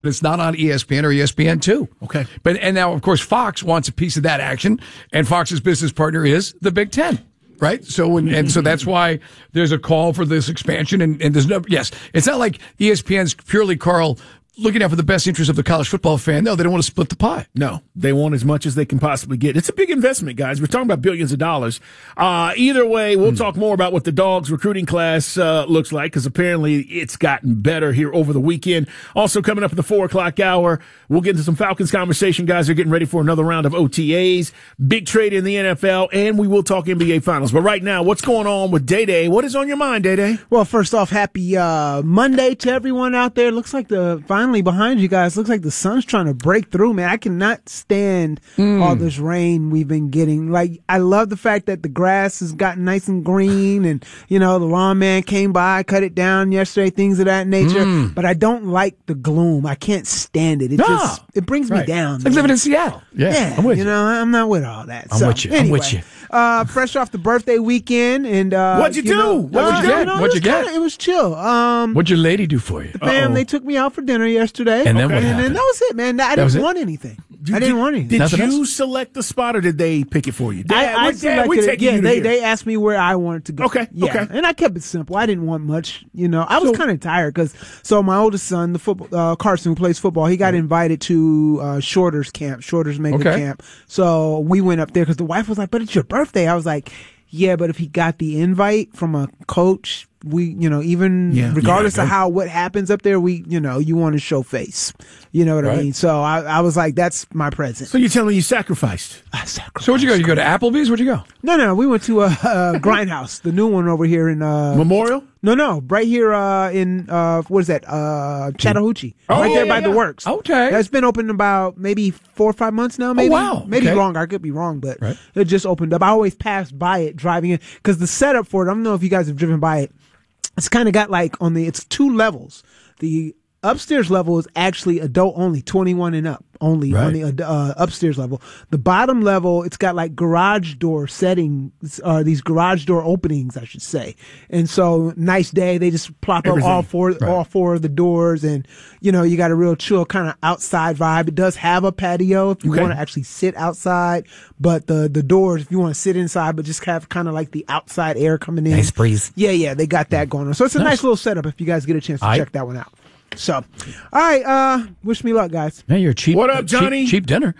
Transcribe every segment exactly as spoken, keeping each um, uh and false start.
It's not on E S P N or E S P N two. Okay. But and now, of course, Fox wants a piece of that action, and Fox's business partner is the Big Ten. Right. So, and, and so that's why there's a call for this expansion. And, and there's no, yes, it's not like E S P N's purely, Carl, looking out for the best interest of the college football fan. No, they don't want to split the pie. No, they want as much as they can possibly get. It's a big investment, guys. We're talking about billions of dollars. Uh, either way, we'll mm. talk more about what the Dogs recruiting class uh, looks like, because apparently it's gotten better here over the weekend. Also coming up at the four o'clock hour, we'll get into some Falcons conversation. Guys are getting ready for another round of O T As, big trade in the N F L, and we will talk N B A Finals. But right now, what's going on with Day Day? What is on your mind, Day Day? Well, first off, happy uh, Monday to everyone out there. Looks like the finally behind you guys, looks like the sun's trying to break through, man. I cannot stand mm. all this rain we've been getting. Like, I love the fact that the grass has gotten nice and green, and, you know, the lawn man came by, cut it down yesterday, things of that nature. Mm. But I don't like the gloom. I can't stand it. It no. just, it brings right. me down. It's like living in Seattle. Yeah, yeah I'm with you. you. know, I'm not with all that. I'm so, with you. Anyway, I'm with you. Uh, fresh off the birthday weekend, and uh, what'd you, you do? Know, What'd uh, you get? You know, What'd you kinda, get? It was chill. Um, What'd your lady do for you? The fam, Uh-oh. they took me out for dinner yesterday, and then okay. what and happened? then that was it, man. I That didn't want anything. Did, I didn't did, want anything. Did Nothing you else? select the spot, or did they pick it for you? Dad, I, I we're, Dad, we're selected it. taking Yeah, you to they here. they asked me where I wanted to go. Okay, yeah, okay. and I kept it simple. I didn't want much, you know. I was So- kind of tired because so my oldest son, the football uh, Carson, who plays football, he got invited to uh, Shorter's camp, Shorter's Mega Okay. Camp. So we went up there because the wife was like, "But it's your birthday." I was like, "Yeah, but if he got the invite from a coach." We, you know, even Yeah. regardless Yeah, of how what happens up there, we, you know, you want to show face. You know what Right. I mean? So I, I was like, that's my present. So you're telling me you sacrificed? I sacrificed. So where'd you go? You go to Applebee's? Where'd you go? No, no, we went to a, uh Grindhouse, the new one over here in uh Memorial? No, no, right here uh in uh what is that? Uh Chattahoochee. Oh, right yeah, there yeah, by yeah. the works. Okay. That's been open about maybe four or five months now, maybe. wow. Maybe Okay. longer. I could be wrong, but Right. it just opened up. I always pass by it driving in because the setup for it, I don't know if you guys have driven by it. It's kind of got like on the, it's two levels. The upstairs level is actually adult only, twenty-one and up only Right. on the uh, upstairs level. The bottom level, it's got like garage door settings, uh, these garage door openings, I should say. And so nice day, they just plop Everything. up all four, Right. all four of the doors, and you know, you got a real chill kind of outside vibe. It does have a patio if you Okay. want to actually sit outside, but the, the doors, if you want to sit inside, but just have kind of like the outside air coming in. Nice breeze. Yeah, yeah, they got that going on. So it's a nice, Nice. little setup if you guys get a chance to I- check that one out. So, all right, uh, wish me luck, guys. Man, you're cheap. What up, cheap- Johnny? Cheap, dinner.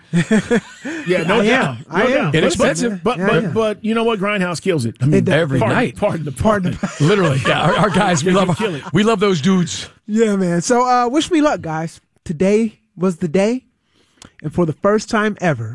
Yeah, no I doubt. am. No I am. doubt. Inexpensive. But Yeah, but yeah. but you know what? Grindhouse kills it. I mean, It does. Every pardon, night. Pardon the Pardon pardon. the- Literally. Yeah, our, our guys, we They love can kill it. we love those dudes. Yeah, man. So, uh, wish me luck, guys. Today was the day, and for the first time ever,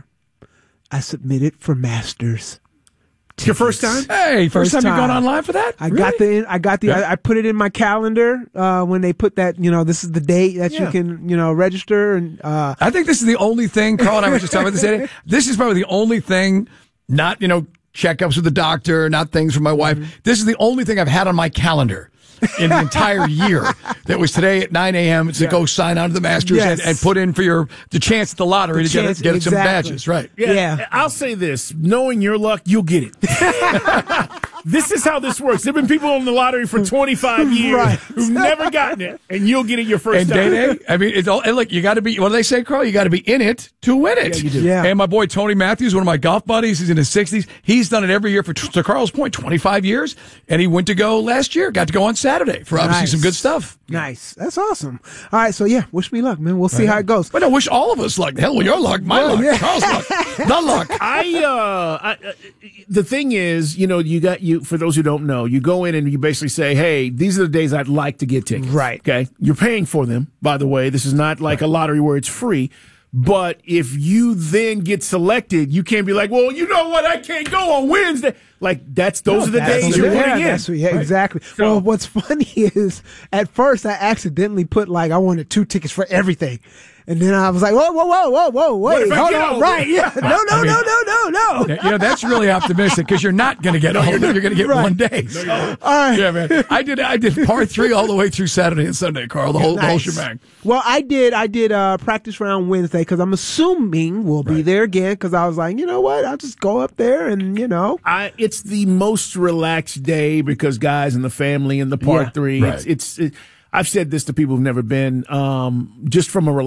I submitted for Masters. Your first time? Hey, first, First time, you've gone time. online for that? I Really? got the, I got the, Yeah. I, I put it in my calendar, uh, when they put that, you know, this is the date that Yeah. you can, you know, register and, uh, I think this is the only thing, Carl and I were just talking about this today. This is probably the only thing, not, you know, checkups with the doctor, not things from my wife. Mm-hmm. This is the only thing I've had on my calendar in the entire year. That was today at nine a.m. to go sign on to the Masters Yes. and, and put in for your the chance at the lottery The to get, chance, get some exactly. badges. Right. Yeah, Yeah. I'll say this. Knowing your luck, you'll get it. This is how this works. There have been people on the lottery for twenty-five years Right. who've never gotten it, and you'll get it your first And time. Day Day, I mean, it's all, and look, you got to be, what do they say, Carl? You got to be in it to win it. Yeah, you do. Yeah. And my boy Tony Matthews, one of my golf buddies, he's in his sixties. He's done it every year for, to Carl's point, twenty-five years. And he went to go last year, got to go on Saturday for obviously Nice. some good stuff. nice. That's awesome. All right. So yeah, wish me luck, man. We'll see how it goes. But I wish all of us luck. The hell with your luck, my Well, luck, yeah. Carl's luck, the luck. I, uh, I, uh, the thing is, you know, you got you, for those who don't know, you go in and you basically say, hey, these are the days I'd like to get tickets. Right. Okay. You're paying for them, by the way. This is not like a lottery where it's free. But if you then get selected, you can't be like, well, you know what? I can't go on Wednesday. Like, that's, those No, are the that's days the- you're yeah, putting in. that's what- yeah, Right. exactly. So- well, what's funny is at first I accidentally put like I wanted two tickets for everything, and then I was like, whoa, whoa, whoa, whoa, whoa, What wait, if I hold get on, all right? the- Yeah, no, no, no, no, no, no. Yeah, you know, that's really optimistic because you're not going to get all of them. You're going to get Right. one day. So, All right. yeah, man. I did I did par three all the way through Saturday and Sunday, Carl, the whole, the whole Nice. shebang. Well, I did. I did uh, practice round Wednesday because I'm assuming we'll be Right. there again. Because I was like, you know what? I'll just go up there and you know. I, it's the most relaxed day because guys and the family and the part Yeah. three. Right. It's, it's it, I've said this to people who've never been, um, just from a